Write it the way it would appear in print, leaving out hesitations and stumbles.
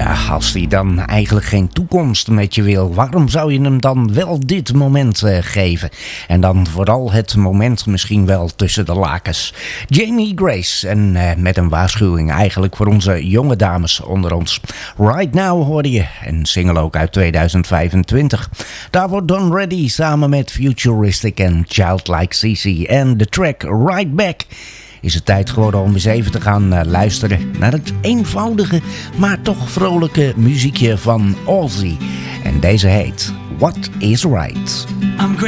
Ja, als hij dan eigenlijk geen toekomst met je wil, waarom zou je hem dan wel dit moment geven? En dan vooral het moment misschien wel tussen de lakens. Jamie Grace, en met een waarschuwing eigenlijk voor onze jonge dames onder ons. Right Now hoorde je, een single ook uit 2025. Daar wordt Don Reddy samen met Futuristic en Childlike CC en de track Right Back. Is het tijd geworden om eens even te gaan luisteren naar het eenvoudige, maar toch vrolijke muziekje van Ozzy. En deze heet What Is Right. I'm